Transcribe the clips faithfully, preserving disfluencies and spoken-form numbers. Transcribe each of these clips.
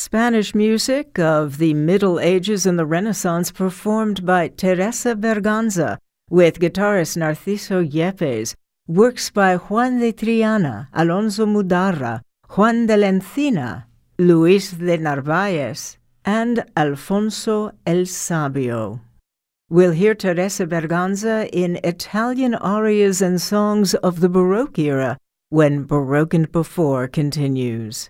Spanish music of the Middle Ages and the Renaissance performed by Teresa Berganza with guitarist Narciso Yepes, works by Juan de Triana, Alonso Mudarra, Juan de la Encina, Luis de Narváez, and Alfonso El Sabio. We'll hear Teresa Berganza in Italian arias and songs of the Baroque era when Baroque and Before continues.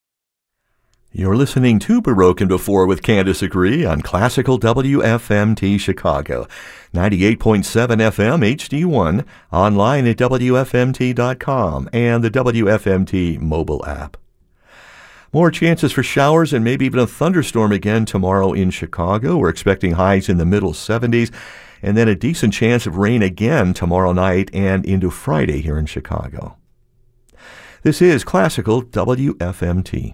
You're listening to Baroque and Before with Candace Agree on Classical W F M T Chicago, ninety-eight point seven F M H D one, online at W F M T dot com and the W F M T mobile app. More chances for showers and maybe even a thunderstorm again tomorrow in Chicago. We're expecting highs in the middle seventies, and then a decent chance of rain again tomorrow night and into Friday here in Chicago. This is Classical W F M T.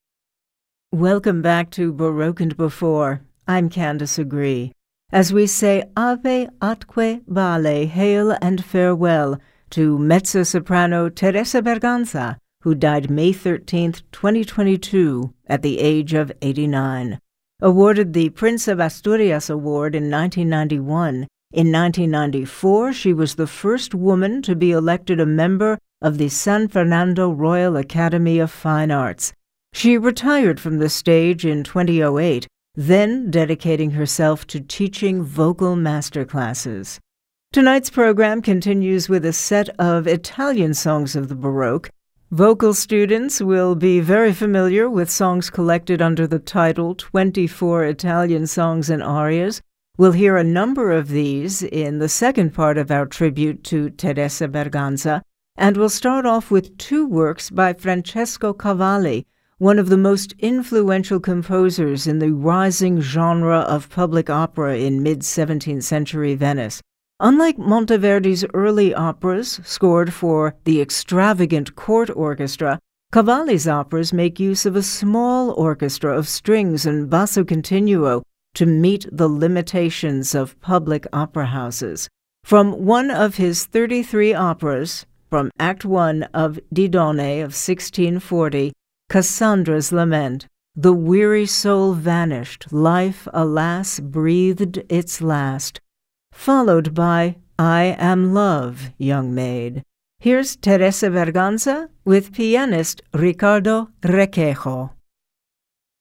Welcome back to Baroque and Before. I'm Candace Agree. As we say Ave atque Vale, hail and farewell to mezzo-soprano Teresa Berganza, who died May thirteenth, twenty twenty-two, at the age of eighty-nine. Awarded the Prince of Asturias Award in nineteen ninety-one. In nineteen ninety-four, she was the first woman to be elected a member of the San Fernando Royal Academy of Fine Arts. She retired from the stage in twenty oh eight, then dedicating herself to teaching vocal masterclasses. Tonight's program continues with a set of Italian songs of the Baroque. Vocal students will be very familiar with songs collected under the title twenty-four Italian Songs and Arias. We'll hear a number of these in the second part of our tribute to Teresa Berganza, and we'll start off with two works by Francesco Cavalli, one of the most influential composers in the rising genre of public opera in mid-seventeenth century Venice. Unlike Monteverdi's early operas, scored for the extravagant court orchestra, Cavalli's operas make use of a small orchestra of strings and basso continuo to meet the limitations of public opera houses. From one of his thirty-three operas, from Act One of Didone of sixteen forty, Cassandra's Lament, the weary soul vanished, life, alas, breathed its last, followed by I Am Love, Young Maid. Here's Teresa Berganza with pianist Ricardo Requejo.